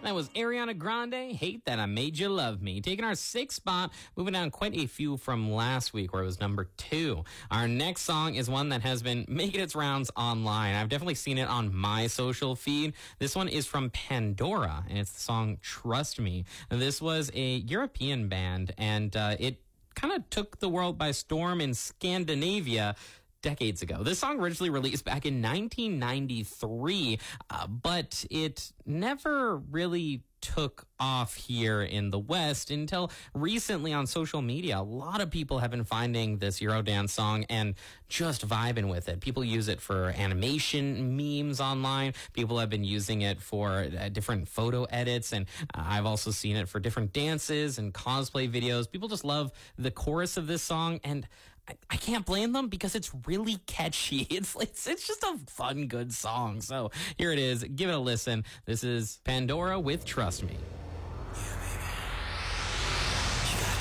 That was Ariana Grande, Hate That I Made You Love Me. Taking our 6th spot, moving down quite a few from last week where it was number 2. Our next song is one that has been making its rounds online. I've definitely seen it on my social feed. This one is from Pandora, and it's the song Trust Me. This was a European band, and it kind of took the world by storm in Scandinavia decades ago. This song originally released back in 1993, but it never really took off here in the West until recently on social media. A lot of people have been finding this Eurodance song and just vibing with it. People use it for animation memes online. People have been using it for different photo edits, and I've also seen it for different dances and cosplay videos. People just love the chorus of this song, and I can't blame them because it's really catchy. It's just a fun, good song. So here it is. Give it a listen. This is Pandora with Trust Me.